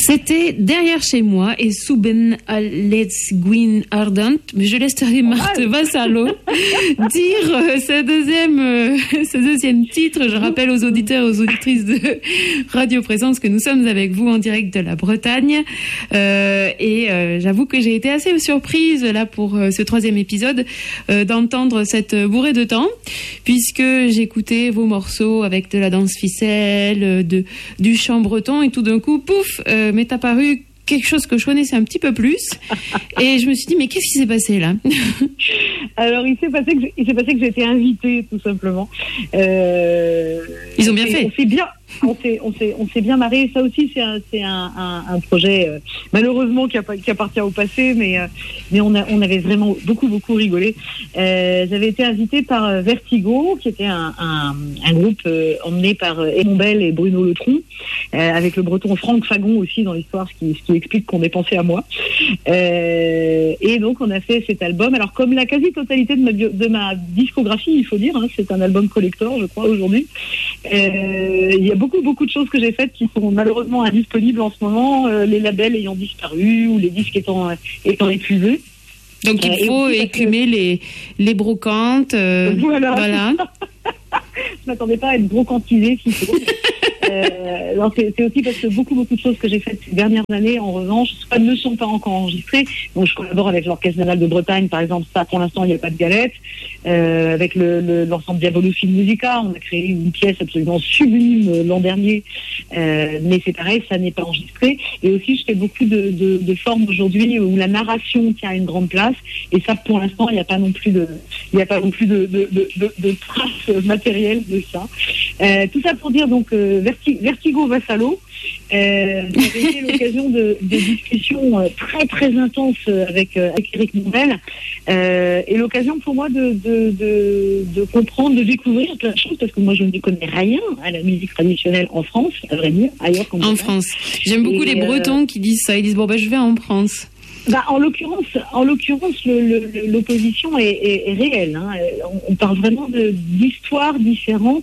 C'était Derrière chez moi et Souben Let's Gwyn Ardent, mais je laisserai Marthe Vassallo dire ce deuxième titre. Je rappelle aux auditeurs et aux auditrices de Radio Présence que nous sommes avec vous en direct de la Bretagne. J'avoue que j'ai été assez surprise là pour ce troisième épisode d'entendre cette bourrée de temps, puisque j'écoutais vos morceaux avec de la danse ficelle, du chant breton, et tout d'un coup, pouf, m'est apparu quelque chose que je connaissais un petit peu plus, et je me suis dit, mais qu'est-ce qui s'est passé là? Alors, il s'est passé que j'ai été invitée, tout simplement. Ils ont bien fait. On s'est bien marré. Ça aussi, c'est un projet malheureusement qui appartient au passé, mais on avait vraiment beaucoup rigolé. J'avais été invitée par Vertigo, qui était un groupe emmené par Edmond Bell et Bruno Letron, avec le breton Franck Fagon aussi dans l'histoire, ce qui explique qu'on ait pensé à moi. Et donc on a fait cet album. Alors comme la quasi-totalité de ma discographie, il faut dire, hein, c'est un album collector, je crois, aujourd'hui. Il y a beaucoup de choses que j'ai faites qui sont malheureusement indisponibles en ce moment, les labels ayant disparu ou les disques étant épuisés. Donc il faut écumer les brocantes. Voilà. Je m'attendais pas à être brocantisée, s'il faut. C'est aussi parce que beaucoup de choses que j'ai faites ces dernières années, en revanche, soit ne sont pas encore enregistrées. Donc je collabore avec l'Orchestre National de Bretagne, par exemple. Ça, pour l'instant, il n'y a pas de galette. Avec l'ensemble Diabolo Film Musica, on a créé une pièce absolument sublime l'an dernier. Mais c'est pareil, ça n'est pas enregistré. Et aussi, je fais beaucoup de formes aujourd'hui où la narration tient une grande place. Et ça, pour l'instant, il n'y a pas non plus de traces matérielles de ça. Tout ça pour dire donc Vertigo Vassallo. J'avais eu l'occasion de discussions très intenses avec Éric Monbel, et l'occasion pour moi de comprendre, de découvrir plein de choses, parce que moi je ne connais rien à la musique traditionnelle en France, à vrai dire, ailleurs qu'en France. En France. J'aime beaucoup les Bretons qui disent ça. Ils disent je vais en France. En l'occurrence, l'opposition est réelle. Hein. On parle vraiment d'histoires différentes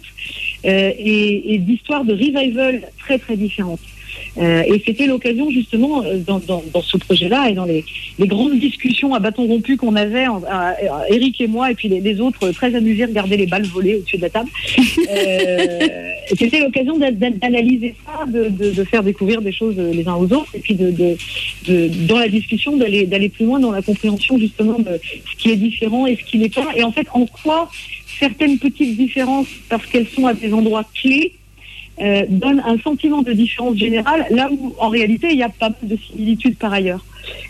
et d'histoires de revival très différentes. Et c'était l'occasion justement dans ce projet-là et dans les grandes discussions à bâton rompu qu'on avait, Eric et moi et puis les autres très amusés regarder les balles voler au-dessus de la table. C'était l'occasion d'analyser ça, de faire découvrir des choses les uns aux autres, et puis dans la discussion d'aller plus loin dans la compréhension justement de ce qui est différent et ce qui n'est pas, et en fait en quoi certaines petites différences, parce qu'elles sont à des endroits clés, donne un sentiment de différence générale, là où en réalité il y a pas mal de similitudes par ailleurs.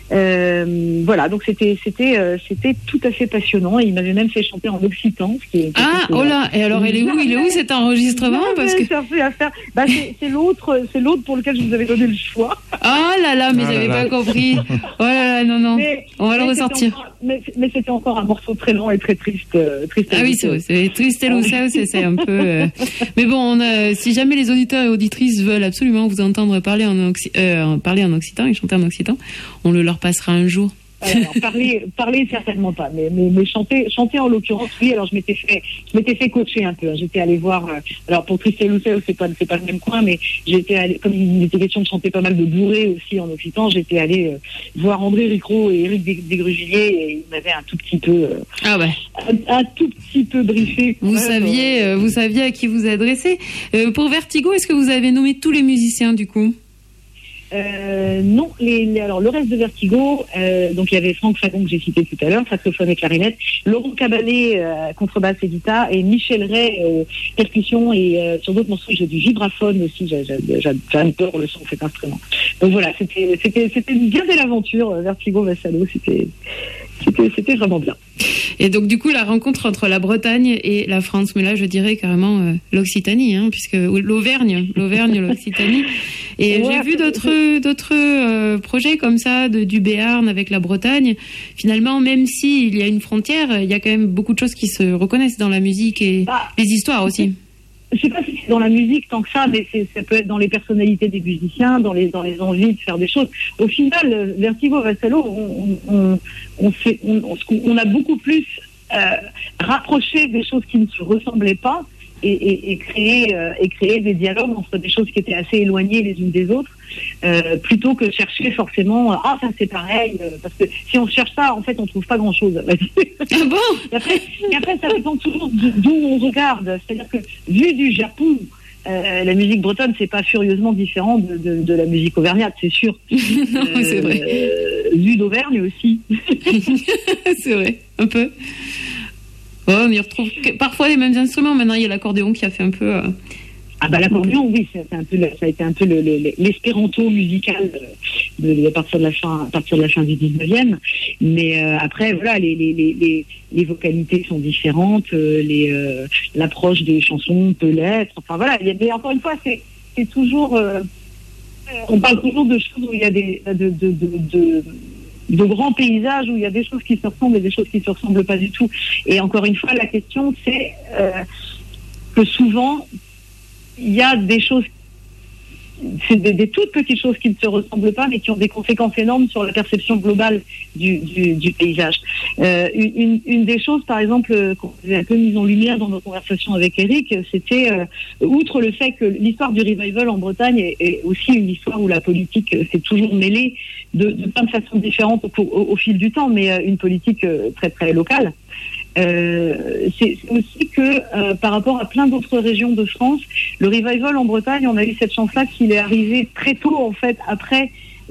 Voilà, donc c'était tout à fait passionnant, et il m'avait même fait chanter en occitan, ce qui est et alors il est où cet enregistrement? Parce que c'est l'autre pour lequel je vous avais donné le choix. Mais j'avais pas compris. Oh là là, non. On va le ressortir. Mais c'était encore un morceau très lent et très triste. Oui, c'est triste et loussa, c'est un peu. Mais bon, si jamais les auditeurs et auditrices veulent absolument vous entendre parler en occitan et chanter en occitan, on le leur passera un jour. Alors, parler certainement pas, mais chanter en l'occurrence, oui. Alors je m'étais fait coacher un peu. J'étais allée voir. Alors pour Triste et Lucet, c'est pas le même coin, mais j'étais allée, comme il était question de chanter pas mal de bourrées aussi en occitan, j'étais allée voir André Ricrot et Éric Desgrugilliers, et ils m'avaient un tout petit peu un tout petit peu briefé. Vous saviez à qui vous adresser. Pour Vertigo, est-ce que vous avez nommé tous les musiciens du coup? Non, alors le reste de Vertigo, donc il y avait Franck Fagon que j'ai cité tout à l'heure, saxophone et clarinette, Laurent Cabanet, contrebasse et guitare, et Michel Ray, percussion, et sur d'autres morceaux j'ai du vibraphone aussi. J'adore le son de cet instrument. Donc voilà, c'était bien belle aventure, Vertigo Vassallo, c'était vraiment bien. Et donc du coup la rencontre entre la Bretagne et la France, mais là je dirais carrément l'Occitanie, hein, puisque l'Auvergne, l'Occitanie. Et j'ai vu d'autres projets comme ça, du Béarn avec la Bretagne. Finalement, même s'il y a une frontière, il y a quand même beaucoup de choses qui se reconnaissent dans la musique et les histoires aussi. Je sais pas si c'est dans la musique tant que ça, mais ça peut être dans les personnalités des musiciens, dans les envies de faire des choses. Au final, Vertigo Vassallo, on a beaucoup plus rapproché des choses qui ne se ressemblaient pas et créer des dialogues entre des choses qui étaient assez éloignées les unes des autres, plutôt que chercher forcément ça c'est pareil, parce que si on cherche ça, en fait, on trouve pas grand-chose. Ah bon? Et après, ça dépend toujours d'où on regarde. C'est-à-dire que vu du Japon, la musique bretonne, c'est pas furieusement différent de la musique auvergnate, c'est sûr. Non, c'est vrai. Vu d'Auvergne aussi. C'est vrai, un peu. Oh, on y retrouve parfois les mêmes instruments. Maintenant, il y a l'accordéon qui a fait un peu... L'accordéon, oui, ça a été un peu l'espéranto musical à partir de la fin du 19e. Mais après, voilà, les vocalités sont différentes, l'approche des chansons peut l'être. Enfin voilà, mais encore une fois, c'est toujours, on parle toujours de choses où il y a de grands paysages, où il y a des choses qui se ressemblent et des choses qui se ressemblent pas du tout. Et encore une fois, la question c'est que souvent il y a des choses, c'est des toutes petites choses qui ne se ressemblent pas, mais qui ont des conséquences énormes sur la perception globale du paysage. Une des choses, par exemple, qu'on avait un peu mise en lumière dans nos conversations avec Eric, c'était, outre le fait que l'histoire du revival en Bretagne est aussi une histoire où la politique s'est toujours mêlée de plein de façons différentes au fil du temps, mais une politique très très locale. C'est aussi que par rapport à plein d'autres régions de France, le revival en Bretagne, on a eu cette chance-là qu'il est arrivé très tôt en fait après